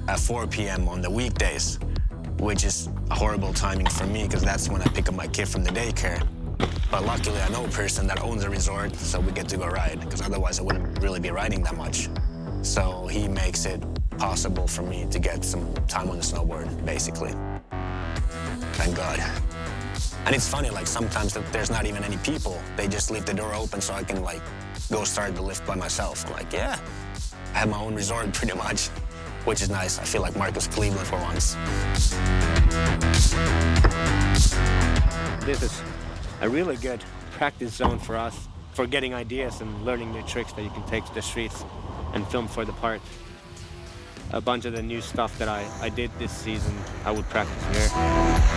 at 4 p.m. on the weekdays, which is a horrible timing for me because that's when I pick up my kid from the daycare. But luckily, I know a person that owns a resort, so we get to go ride, because otherwise I wouldn't really be riding that much. So he makes it possible for me to get some time on the snowboard, basically. Thank God. And it's funny, like sometimes there's not even any people. They just leave the door open so I can like go start the lift by myself. I'm like, yeah, I have my own resort pretty much, which is nice. I feel like Marcus Cleveland for once. This is a really good practice zone for us for getting ideas and learning new tricks that you can take to the streets and film for the part. A bunch of the new stuff that I did this season, I would practice here.